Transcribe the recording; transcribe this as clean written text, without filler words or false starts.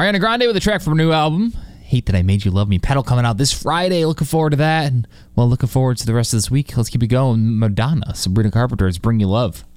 Ariana Grande with a track from her new album, Hate That I Made You Love Me. Pedal coming out this Friday. Looking forward to that. And, well, looking forward to the rest of this week. Let's keep it going. Madonna, Sabrina Carpenter's Bring You Love.